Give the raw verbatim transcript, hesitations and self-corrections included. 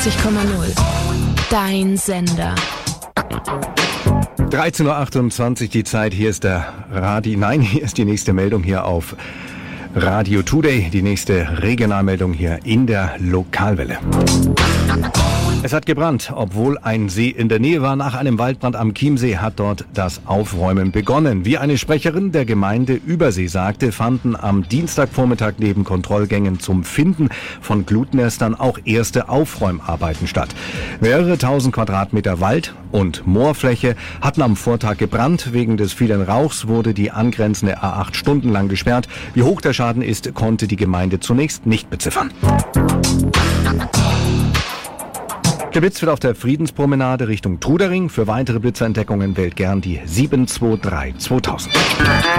neunundneunzig Komma null. Dein Sender. dreizehn Uhr achtundzwanzig die Zeit. Hier ist der Radio... Nein, hier ist die nächste Meldung hier auf Radio Today. Die nächste Regionalmeldung hier in der Lokalwelle. Es hat gebrannt, obwohl ein See in der Nähe war. Nach einem Waldbrand am Chiemsee hat dort das Aufräumen begonnen. Wie eine Sprecherin der Gemeinde Übersee sagte, fanden am Dienstagvormittag neben Kontrollgängen zum Finden von Glutnestern auch erste Aufräumarbeiten statt. Mehrere tausend Quadratmeter Wald und Moorfläche hatten am Vortag gebrannt. Wegen des vielen Rauchs wurde die angrenzende A acht stundenlang gesperrt. Wie hoch der Schaden ist, konnte die Gemeinde zunächst nicht beziffern. Geblitzt wird auf der Friedenspromenade Richtung Trudering. Für weitere Blitzerentdeckungen wählt gern die sieben zwei drei zweitausend.